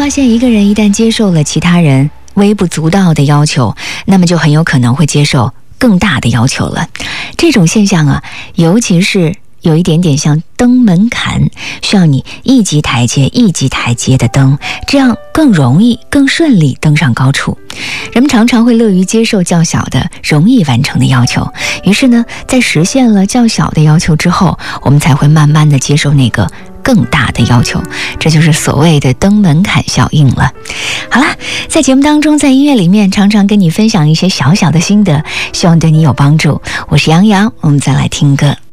发现一个人一旦接受了其他人微不足道的要求，那么就很有可能会接受更大的要求了。这种现象啊，尤其是有一点点像登门槛，需要你一级台阶一级台阶的登，这样更容易更顺利登上高处。人们常常会乐于接受较小的容易完成的要求，于是呢，在实现了较小的要求之后，我们才会慢慢的接受那个更大的要求，这就是所谓的登门槛效应了。好啦，在节目当中，在音乐里面常常跟你分享一些小小的心得，希望对你有帮助。我是杨洋，我们再来听歌。